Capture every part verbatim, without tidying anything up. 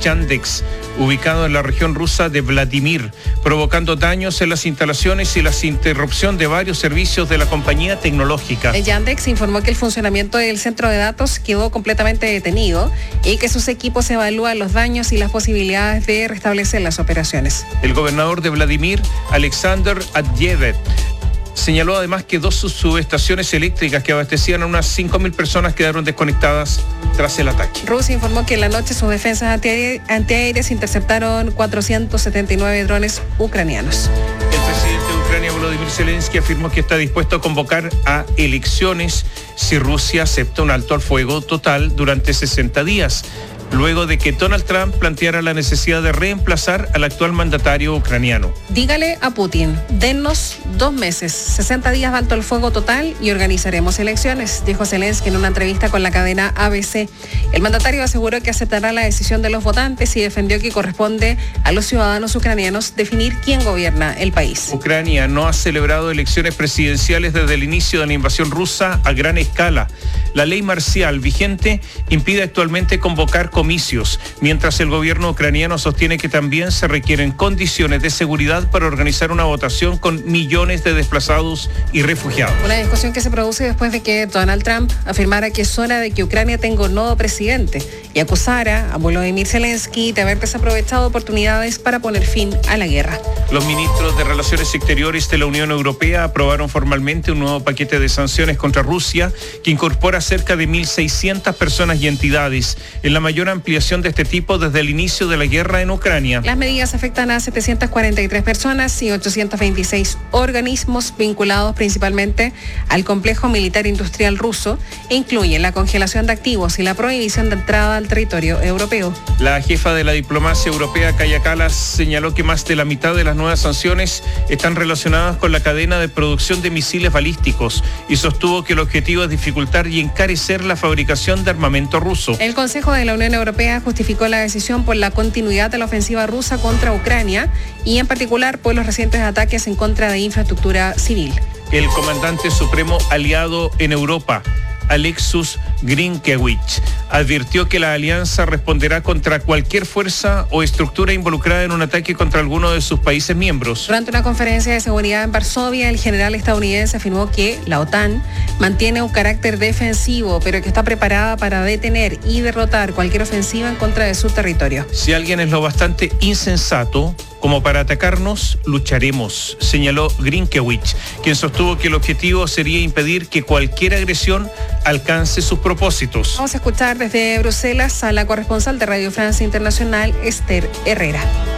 Yandex, ubicado en la región rusa de Vladimir, provocando daños en las instalaciones y la interrupción de varios servicios de la compañía tecnológica. El Yandex informó que el funcionamiento del centro de datos quedó completamente detenido y que sus equipos evalúan los daños y las posibilidades de restablecer las operaciones. El gobernador de Vladimir, Alexander Adyev, señaló además que dos subestaciones eléctricas que abastecían a unas cinco mil personas quedaron desconectadas tras el ataque. Rusia informó que en la noche sus defensas antiaéreas, antiaéreas interceptaron cuatrocientos setenta y nueve drones ucranianos. El presidente de Ucrania, Volodymyr Zelensky, afirmó que está dispuesto a convocar a elecciones si Rusia acepta un alto al fuego total durante sesenta días. Luego de que Donald Trump planteara la necesidad de reemplazar al actual mandatario ucraniano. Dígale a Putin, dennos dos meses, sesenta días de alto el fuego total y organizaremos elecciones, dijo Zelensky en una entrevista con la cadena A B C. El mandatario aseguró que aceptará la decisión de los votantes y defendió que corresponde a los ciudadanos ucranianos definir quién gobierna el país. Ucrania no ha celebrado elecciones presidenciales desde el inicio de la invasión rusa a gran escala. La ley marcial vigente impide actualmente convocar comicios, mientras el gobierno ucraniano sostiene que también se requieren condiciones de seguridad para organizar una votación con millones de desplazados y refugiados. Una discusión que se produce después de que Donald Trump afirmara que es hora de que Ucrania tenga un nuevo presidente y acusara a Volodymyr Zelensky de haber desaprovechado oportunidades para poner fin a la guerra. Los ministros de Relaciones Exteriores de la Unión Europea aprobaron formalmente un nuevo paquete de sanciones contra Rusia que incorpora cerca de mil seiscientas personas y entidades, en la mayor ampliación de este tipo desde el inicio de la guerra en Ucrania. Las medidas afectan a setecientas cuarenta y tres personas y ochocientos veintiséis organismos vinculados principalmente al complejo militar industrial ruso e incluyen la congelación de activos y la prohibición de entrada al territorio europeo. La jefa de la diplomacia europea, Kaja Kallas, señaló que más de la mitad de las nuevas sanciones están relacionadas con la cadena de producción de misiles balísticos y sostuvo que el objetivo es dificultar y encarecer la fabricación de armamento ruso. El Consejo de la Unión Europea justificó la decisión por la continuidad de la ofensiva rusa contra Ucrania y en particular por los recientes ataques en contra de infraestructura civil. El comandante supremo aliado en Europa, Alexus Grinkewicz, advirtió que la alianza responderá contra cualquier fuerza o estructura involucrada en un ataque contra alguno de sus países miembros. Durante una conferencia de seguridad en Varsovia, el general estadounidense afirmó que la OTAN mantiene un carácter defensivo, pero que está preparada para detener y derrotar cualquier ofensiva en contra de su territorio. Si alguien es lo bastante insensato como para atacarnos, lucharemos, señaló Grinkewicz, quien sostuvo que el objetivo sería impedir que cualquier agresión alcance sus propósitos. Vamos a escuchar desde Bruselas a la corresponsal de Radio Francia Internacional, Esther Herrera.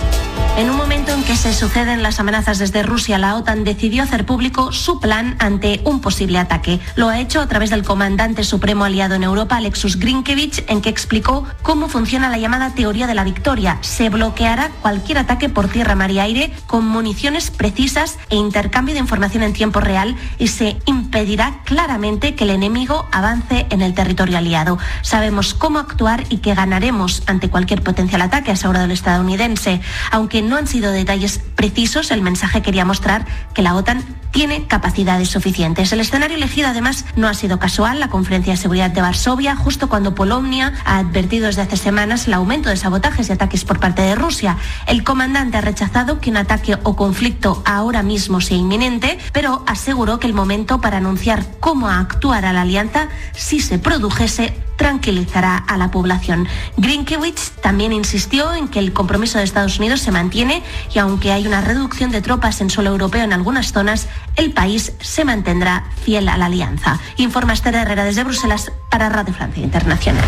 En un momento en que se suceden las amenazas desde Rusia, la OTAN decidió hacer público su plan ante un posible ataque. Lo ha hecho a través del comandante supremo aliado en Europa, Alexus Grinkewicz, en que explicó cómo funciona la llamada teoría de la victoria. Se bloqueará cualquier ataque por tierra, mar y aire con municiones precisas e intercambio de información en tiempo real y se impedirá claramente que el enemigo avance en el territorio aliado. Sabemos cómo actuar y que ganaremos ante cualquier potencial ataque, ha asegurado el estadounidense. Aunque no han sido detalles precisos, el mensaje quería mostrar que la OTAN tiene capacidades suficientes. El escenario elegido además no ha sido casual. La Conferencia de Seguridad de Varsovia, justo cuando Polonia ha advertido desde hace semanas el aumento de sabotajes y ataques por parte de Rusia. El comandante ha rechazado que un ataque o conflicto ahora mismo sea inminente, pero aseguró que el momento para anunciar cómo actuará la alianza, si se produjese, tranquilizará a la población. Grinkewicz también insistió en que el compromiso de Estados Unidos se mantiene y aunque hay una reducción de tropas en suelo europeo en algunas zonas, el país se mantendrá fiel a la alianza. Informa Esther Herrera desde Bruselas para Radio Francia Internacional.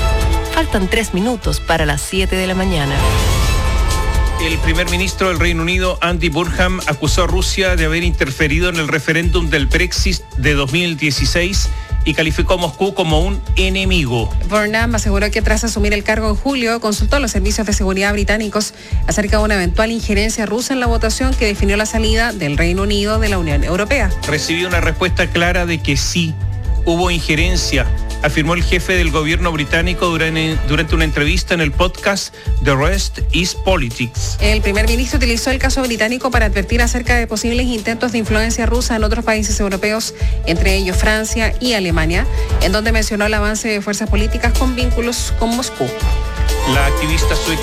Faltan tres minutos para las siete de la mañana. El primer ministro del Reino Unido, Andy Burnham, acusó a Rusia de haber interferido en el referéndum del Brexit de dos mil dieciséis y calificó a Moscú como un enemigo. Burnham aseguró que tras asumir el cargo en julio, consultó a los servicios de seguridad británicos acerca de una eventual injerencia rusa en la votación que definió la salida del Reino Unido de la Unión Europea. Recibió una respuesta clara de que sí, hubo injerencia, afirmó el jefe del gobierno británico durante, durante una entrevista en el podcast The Rest is Politics. El primer ministro utilizó el caso británico para advertir acerca de posibles intentos de influencia rusa en otros países europeos, entre ellos Francia y Alemania, en donde mencionó el avance de fuerzas políticas con vínculos con Moscú. La activista sueca